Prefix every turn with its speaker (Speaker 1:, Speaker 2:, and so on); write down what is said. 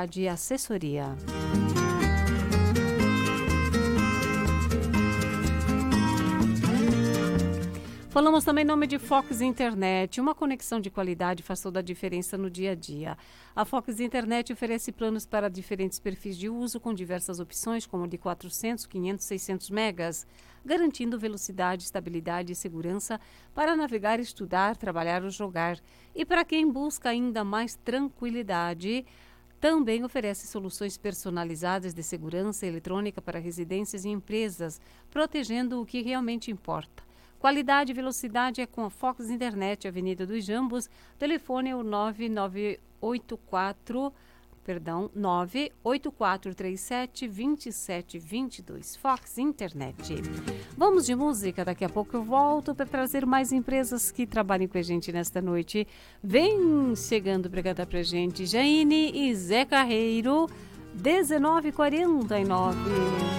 Speaker 1: Contabilidade e Assessoria. Falamos também em nome de Fox Internet. Uma conexão de qualidade faz toda a diferença no dia a dia. A Fox Internet oferece planos para diferentes perfis de uso, com diversas opções, como de 400, 500, 600 megas, garantindo velocidade, estabilidade e segurança para navegar, estudar, trabalhar ou jogar. E para quem busca ainda mais tranquilidade, também oferece soluções personalizadas de segurança eletrônica para residências e empresas, protegendo o que realmente importa. Qualidade e velocidade é com a Fox Internet, Avenida dos Jambos. Telefone é o 98437-2722. Fox Internet. Vamos de música, daqui a pouco eu volto para trazer mais empresas que trabalhem com a gente nesta noite. Vem chegando para cantar pra gente Jaine e Zé Carreiro, 19h49.